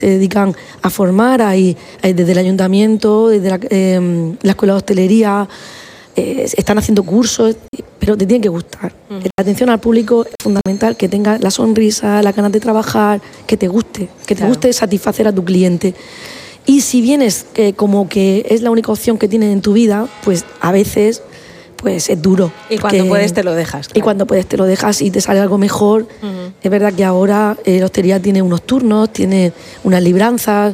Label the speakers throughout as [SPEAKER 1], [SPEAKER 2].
[SPEAKER 1] se dedican a formar, hay desde el ayuntamiento, desde la escuela de hostelería, están haciendo cursos, pero te tiene que gustar. La atención al público es fundamental, que tenga la sonrisa, la ganas de trabajar, que te guste satisfacer a tu cliente. Y si vienes como que es la única opción que tienes en tu vida, pues a veces pues es duro.
[SPEAKER 2] Y cuando puedes te lo dejas.
[SPEAKER 1] Claro. Y cuando puedes te lo dejas y te sale algo mejor. Es verdad que ahora la hostelería tiene unos turnos, tiene unas libranzas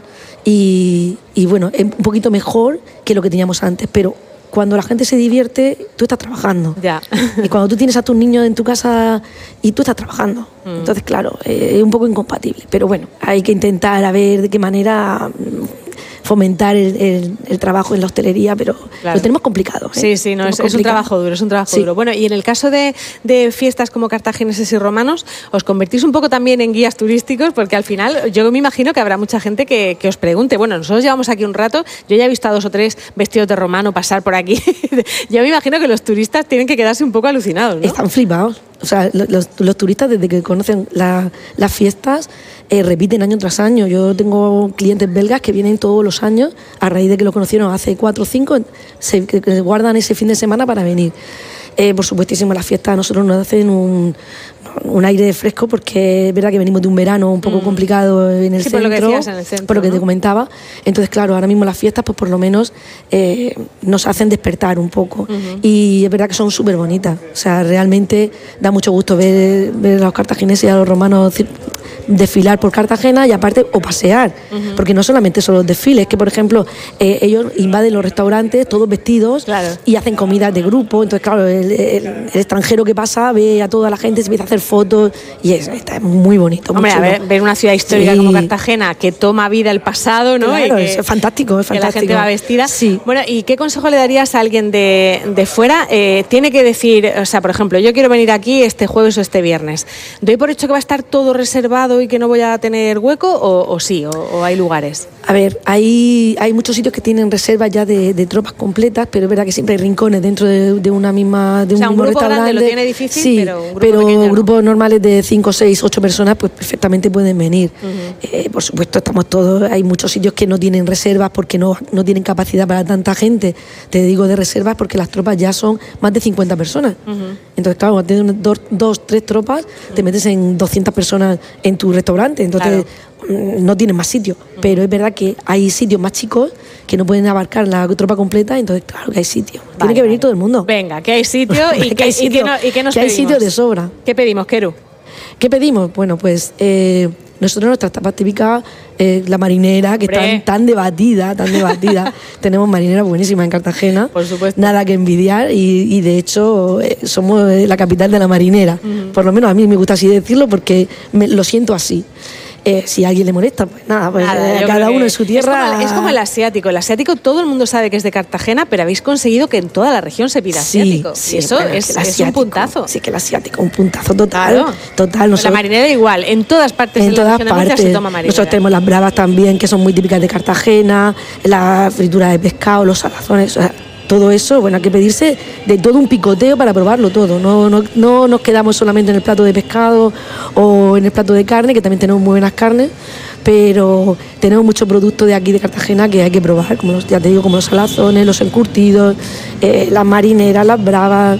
[SPEAKER 1] y bueno, es un poquito mejor que lo que teníamos antes, pero cuando la gente se divierte, tú estás trabajando.
[SPEAKER 2] Ya.
[SPEAKER 1] Y cuando tú tienes a tus niños en tu casa y tú estás trabajando. Entonces, claro, es un poco incompatible. Pero bueno, hay que intentar a ver de qué manera fomentar el trabajo en la hostelería, pero claro, lo tenemos complicado.
[SPEAKER 2] Sí, no, es un trabajo duro, duro. Bueno, y en el caso de fiestas como cartagineses y romanos, os convertís un poco también en guías turísticos, porque al final yo me imagino que habrá mucha gente que os pregunte, bueno, nosotros llevamos aquí un rato, yo ya he visto a 2 o 3 vestidos de romano pasar por aquí, yo me imagino que los turistas tienen que quedarse un poco alucinados, ¿no?
[SPEAKER 1] Están flipados. O sea, los turistas desde que conocen las fiestas repiten año tras año. Yo tengo clientes belgas que vienen todos los años a raíz de que lo conocieron hace 4 o 5, que guardan ese fin de semana para venir. Por supuestísimo, las fiestas a nosotros nos hacen un aire fresco, porque es verdad que venimos de un verano un poco complicado en el centro,
[SPEAKER 2] por lo que decías, en el centro,
[SPEAKER 1] por lo que
[SPEAKER 2] ¿no?
[SPEAKER 1] te comentaba. Entonces, claro, ahora mismo las fiestas, pues por lo menos nos hacen despertar un poco. Y es verdad que son súper bonitas. O sea, realmente da mucho gusto ver a los cartagineses y a los romanos desfilar por Cartagena y aparte o pasear, porque no solamente son los desfiles, que por ejemplo ellos invaden los restaurantes todos vestidos, claro, y hacen comidas de grupo. Entonces claro, el extranjero que pasa ve a toda la gente, se empieza a hacer fotos y está muy bonito.
[SPEAKER 2] Hombre, a ver una ciudad histórica como Cartagena que toma vida el pasado, ¿no?
[SPEAKER 1] Claro,
[SPEAKER 2] es
[SPEAKER 1] fantástico,
[SPEAKER 2] que la gente va vestida.
[SPEAKER 1] Sí.
[SPEAKER 2] Bueno, ¿y qué consejo le darías a alguien de fuera? Tiene que decir, o sea, por ejemplo, yo quiero venir aquí este jueves o este viernes, ¿doy por hecho que va a estar todo reservado y que no voy a tener hueco o sí, o hay lugares?
[SPEAKER 1] A ver, hay muchos sitios que tienen reservas ya de tropas completas, pero es verdad que siempre hay rincones dentro de un mismo
[SPEAKER 2] grupo
[SPEAKER 1] restaurante.
[SPEAKER 2] Grande lo tiene difícil,
[SPEAKER 1] sí,
[SPEAKER 2] pero
[SPEAKER 1] grupos normales de 5, 6, 8 personas pues perfectamente pueden venir. Por supuesto, hay muchos sitios que no tienen reservas porque no tienen capacidad para tanta gente. Te digo de reservas porque las tropas ya son más de 50 personas. Entonces, claro, cuando tienes 2, 3 tropas, te metes en 200 personas en tu restaurante. Entonces, claro, no tienen más sitio. Pero es verdad que hay sitios más chicos que no pueden abarcar la tropa completa, entonces claro que hay sitio. Tiene que venir todo el mundo.
[SPEAKER 2] Venga, que hay sitio y que
[SPEAKER 1] hay sitio de sobra.
[SPEAKER 2] ¿Qué pedimos, Queru?
[SPEAKER 1] ¿Qué pedimos? Bueno, pues nosotros nuestras tapas típicas, la marinera, que está tan debatida. Tenemos marinera buenísima en Cartagena.
[SPEAKER 2] Por supuesto.
[SPEAKER 1] Nada que envidiar y de hecho somos la capital de la marinera. Por lo menos a mí me gusta así decirlo porque lo siento así. Si a alguien le molesta, pues nada, cada uno en su tierra.
[SPEAKER 2] Es como el asiático. El asiático todo el mundo sabe que es de Cartagena, pero habéis conseguido que en toda la región se pida asiático.
[SPEAKER 1] Sí,
[SPEAKER 2] y eso es un puntazo.
[SPEAKER 1] Sí, que el asiático, un puntazo total.
[SPEAKER 2] Claro.
[SPEAKER 1] Total.
[SPEAKER 2] La marinera igual, en todas partes de la región de Murcia se toma marinera.
[SPEAKER 1] Nosotros tenemos las bravas también, que son muy típicas de Cartagena, la fritura de pescado, los salazones, o sea, todo eso, bueno, hay que pedirse de todo un picoteo para probarlo todo. No nos quedamos solamente en el plato de pescado o en el plato de carne, que también tenemos muy buenas carnes, pero tenemos muchos productos de aquí de Cartagena que hay que probar, como ya te digo, como los salazones, los encurtidos, las marineras, las bravas.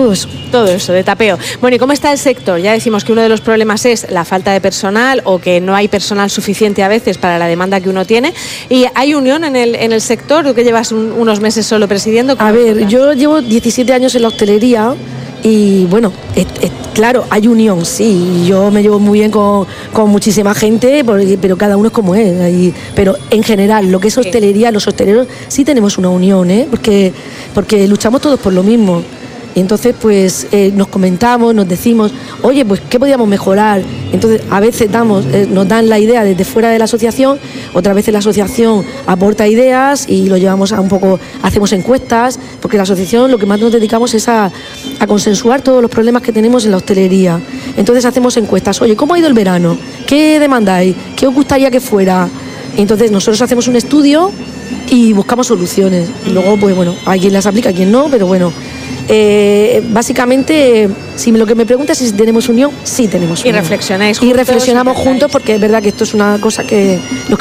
[SPEAKER 1] Todo eso,
[SPEAKER 2] de tapeo. Bueno, ¿y cómo está el sector? Ya decimos que uno de los problemas es la falta de personal o que no hay personal suficiente a veces para la demanda que uno tiene. ¿Y hay unión en el sector? ¿Tú que llevas unos meses solo presidiendo?
[SPEAKER 1] A ver, yo llevo 17 años en la hostelería y bueno, claro, hay unión, sí. Yo me llevo muy bien con muchísima gente, pero cada uno es como es. Pero en general, lo que es hostelería, los hosteleros sí tenemos una unión, porque luchamos todos por lo mismo. Y entonces pues nos comentamos, nos decimos, oye, pues ¿qué podíamos mejorar? Entonces a veces nos dan la idea desde fuera de la asociación, otras veces la asociación aporta ideas y lo llevamos a un poco, hacemos encuestas, porque la asociación lo que más nos dedicamos es a consensuar todos los problemas que tenemos en la hostelería. Entonces hacemos encuestas, oye, ¿cómo ha ido el verano? ¿Qué demandáis? ¿Qué os gustaría que fuera? Y entonces nosotros hacemos un estudio y buscamos soluciones. Y luego, pues bueno, hay quien las aplica, quien no, pero bueno, básicamente, si lo que me preguntas es si tenemos unión, sí tenemos unión.
[SPEAKER 2] Y reflexionáis juntos.
[SPEAKER 1] Y reflexionamos juntos porque es verdad que esto es una cosa que